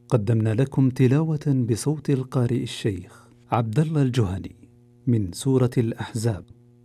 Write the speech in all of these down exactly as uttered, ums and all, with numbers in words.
قدمنا لكم تلاوة بصوت القارئ الشيخ عبد الله الجهني من سورة الأحزاب.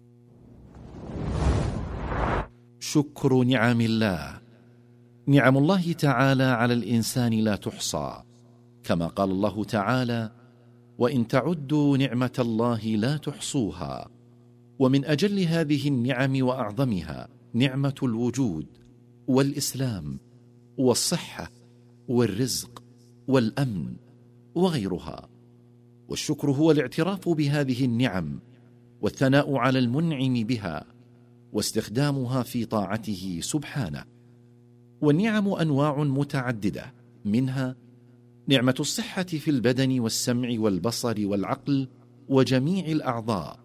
شكر نعم الله. نعم الله تعالى على الإنسان لا تحصى، كما قال الله تعالى: وإن تعدوا نعمة الله لا تحصوها. ومن أجل هذه النعم وأعظمها نعمة الوجود والإسلام والصحة والرزق والأمن وغيرها. والشكر هو الاعتراف بهذه النعم والثناء على المنعم بها واستخدامها في طاعته سبحانه. والنعم أنواع متعددة، منها نعمة الصحة في البدن والسمع والبصر والعقل وجميع الأعضاء،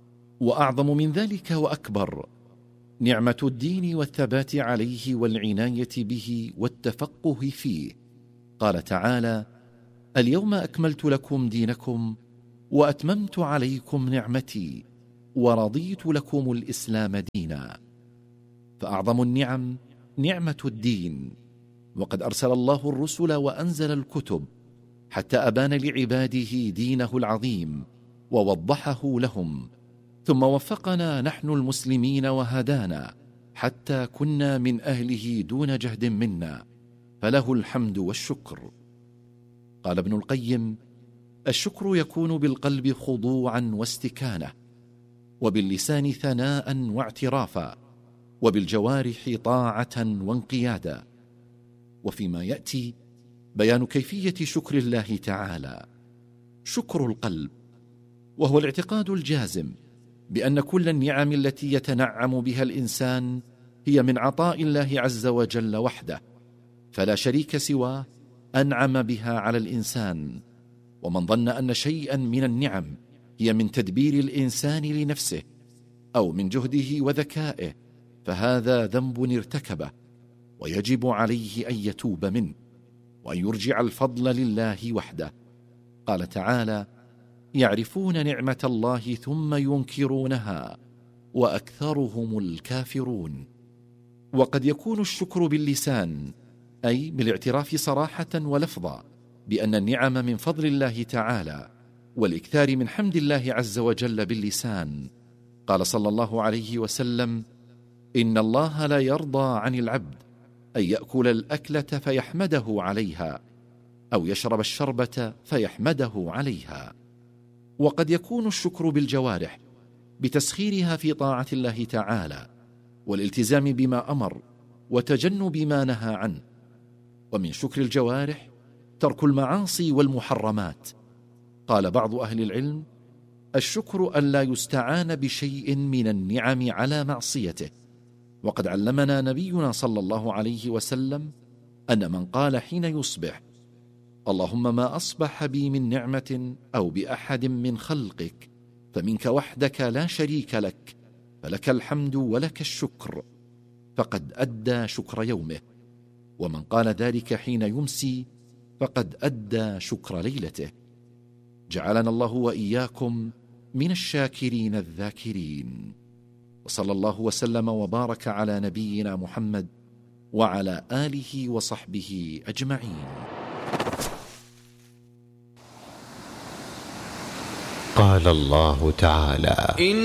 وأعظم من ذلك وأكبر نعمة الدين والثبات عليه والعناية به والتفقه فيه. قال تعالى: اليوم أكملت لكم دينكم وأتممت عليكم نعمتي ورضيت لكم الإسلام دينا. فأعظم النعم نعمة الدين، وقد أرسل الله الرسل وأنزل الكتب حتى أبان لعباده دينه العظيم ووضحه لهم، ثم وفقنا نحن المسلمين وهدانا حتى كنا من أهله دون جهد منا، فله الحمد والشكر. قال ابن القيم: الشكر يكون بالقلب خضوعا واستكانة، وباللسان ثناء واعترافا، وبالجوارح طاعة وانقيادا. وفيما يأتي بيان كيفية شكر الله تعالى. شكر القلب، وهو الاعتقاد الجازم بأن كل النعم التي يتنعم بها الإنسان هي من عطاء الله عز وجل وحده، فلا شريك سواه أنعم بها على الإنسان. ومن ظن أن شيئا من النعم هي من تدبير الإنسان لنفسه أو من جهده وذكائه فهذا ذنب ارتكبه، ويجب عليه أن يتوب منه وأن يرجع الفضل لله وحده. قال تعالى: يعرفون نعمة الله ثم ينكرونها وأكثرهم الكافرون. وقد يكون الشكر باللسان، أي بالاعتراف صراحة ولفظا بأن النعم من فضل الله تعالى، والإكثار من حمد الله عز وجل باللسان. قال صلى الله عليه وسلم: إن الله لا يرضى عن العبد أن يأكل الأكلة فيحمده عليها، أو يشرب الشربة فيحمده عليها. وقد يكون الشكر بالجوارح بتسخيرها في طاعة الله تعالى والالتزام بما أمر وتجنب ما نهى عنه. ومن شكر الجوارح ترك المعاصي والمحرمات. قال بعض أهل العلم: الشكر أن لا يستعان بشيء من النعم على معصيته. وقد علمنا نبينا صلى الله عليه وسلم أن من قال حين يصبح: اللهم ما أصبح بي من نعمة أو بأحد من خلقك فمنك وحدك لا شريك لك، فلك الحمد ولك الشكر، فقد أدى شكر يومه. ومن قال ذلك حين يمسي فقد أدى شكر ليلته. جعلنا الله وإياكم من الشاكرين الذاكرين. وصلى الله وسلم وبارك على نبينا محمد وعلى آله وصحبه أجمعين. قال الله تعالى: